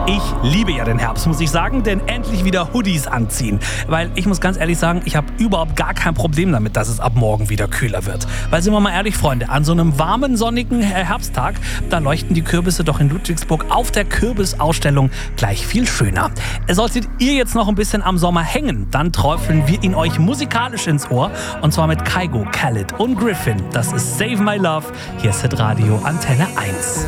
Ich liebe ja den Herbst, muss ich sagen, denn endlich wieder Hoodies anziehen. Weil ich muss ganz ehrlich sagen, ich habe überhaupt gar kein Problem damit, dass es ab morgen wieder kühler wird. Weil sind wir mal ehrlich, Freunde, an so einem warmen, sonnigen Herbsttag, da leuchten die Kürbisse doch in Ludwigsburg auf der Kürbisausstellung gleich viel schöner. Solltet ihr jetzt noch ein bisschen am Sommer hängen, dann träufeln wir ihn euch musikalisch ins Ohr. Und zwar mit Kygo, Khalid und Griffin. Das ist Save My Love. Hier ist Hitradio Antenne 1.